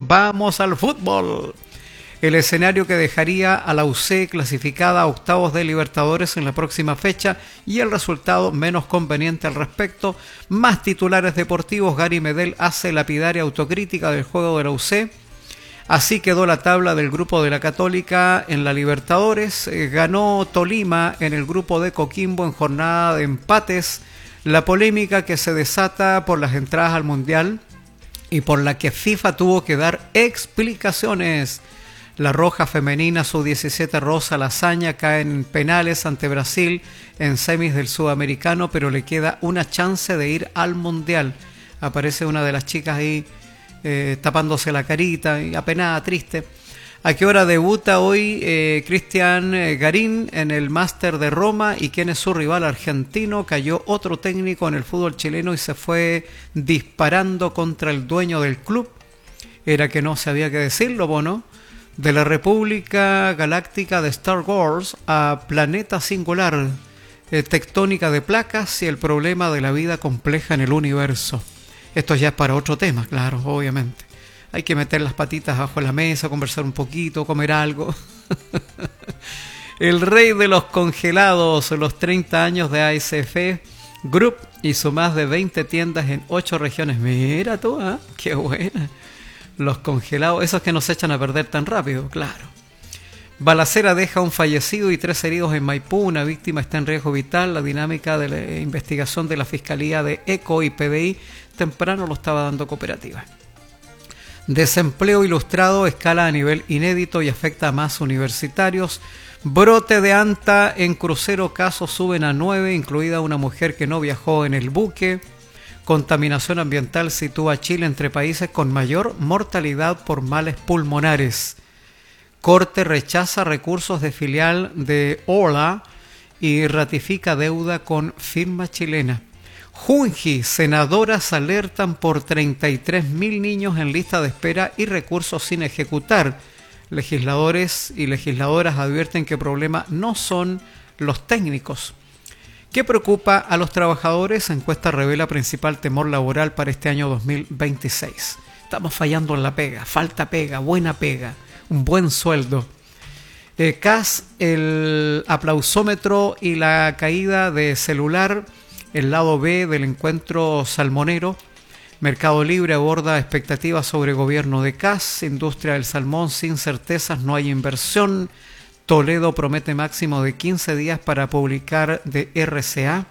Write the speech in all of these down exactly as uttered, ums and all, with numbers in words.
Vamos al fútbol. El escenario que dejaría a la U C clasificada a octavos de Libertadores en la próxima fecha y el resultado menos conveniente al respecto. Más titulares deportivos. Gary Medel hace lapidaria autocrítica del juego de la U C. Así quedó la tabla del grupo de la Católica en la Libertadores. Eh, ganó Tolima en el grupo de Coquimbo en jornada de empates. La polémica que se desata por las entradas al Mundial y por la que FIFA tuvo que dar explicaciones. La Roja femenina sub diecisiete Rosa Lasaña cae en penales ante Brasil en semis del Sudamericano, pero le queda una chance de ir al Mundial. Aparece una de las chicas ahí eh, tapándose la carita y apenada, triste. ¿A qué hora debuta hoy eh, Cristian Garín en el Máster de Roma? ¿Y quién es su rival argentino? Cayó otro técnico en el fútbol chileno y se fue disparando contra el dueño del club. Era que no se había que decirlo, ¿no? De la República Galáctica de Star Wars a Planeta Singular, eh, tectónica de placas y el problema de la vida compleja en el universo. Esto ya es para otro tema, claro, obviamente. Hay que meter las patitas bajo la mesa, conversar un poquito, comer algo. El rey de los congelados, los treinta años de A S F Group y sus más de veinte tiendas en ocho regiones. Mira tú, ¿eh? Qué buena. Los congelados, esos que nos echan a perder tan rápido, claro. Balacera deja un fallecido y tres heridos en Maipú. Una víctima está en riesgo vital. La dinámica de la investigación de la Fiscalía de ECO y P B I temprano lo estaba dando cooperativa. Desempleo ilustrado escala a nivel inédito y afecta a más universitarios. Brote de anta en crucero, casos suben a nueve, incluida una mujer que no viajó en el buque. Contaminación ambiental sitúa a Chile entre países con mayor mortalidad por males pulmonares. Corte rechaza recursos de filial de Orla y ratifica deuda con firma chilena. Junji, senadoras alertan por treinta y tres mil niños en lista de espera y recursos sin ejecutar. Legisladores y legisladoras advierten que el problema no son los técnicos. ¿Qué preocupa a los trabajadores? Encuesta revela principal temor laboral para este año dos mil veintiséis. Estamos fallando en la pega, falta pega, buena pega, un buen sueldo. Eh, C A S, el aplausómetro y la caída de celular, el lado B del encuentro salmonero. Mercado Libre aborda expectativas sobre gobierno de C A S. Industria del salmón sin certezas, no hay inversión. Toledo promete máximo de quince días para publicar de R C A.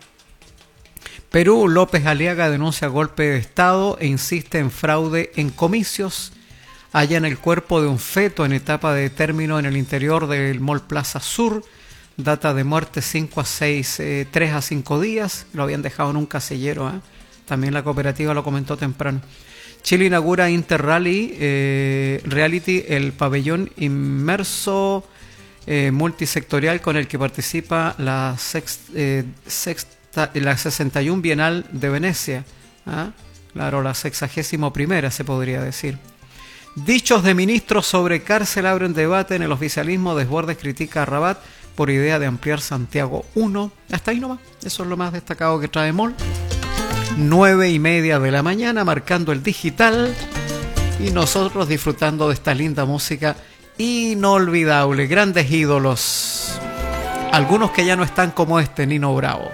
Perú, López Aliaga denuncia golpe de Estado e insiste en fraude en comicios. Hallan el cuerpo de un feto en etapa de término en el interior del Mall Plaza Sur. Data de muerte cinco a seis, eh, tres a cinco días. Lo habían dejado en un casillero, ¿eh? También la cooperativa lo comentó temprano. Chile inaugura Interrally eh, Reality, el pabellón inmerso eh, multisectorial con el que participa la, sext, eh, sexta, la sesenta y uno Bienal de Venecia. ¿Ah? Claro, la sexagésimo primera se podría decir. Dichos de ministros sobre cárcel abren debate en el oficialismo. Desbordes critica a Rabat por idea de ampliar Santiago uno. Hasta ahí nomás. Eso es lo más destacado que trae Mol. Nueve y media de la mañana, marcando el digital. Y nosotros disfrutando de esta linda música inolvidable. Grandes ídolos. Algunos que ya no están como este, Nino Bravo.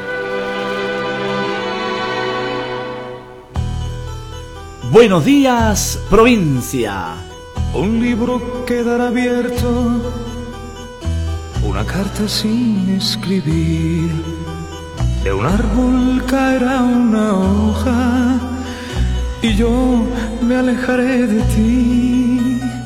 Buenos días, provincia. Un libro quedará abierto, una carta sin escribir. De un árbol caerá una hoja y yo me alejaré de ti.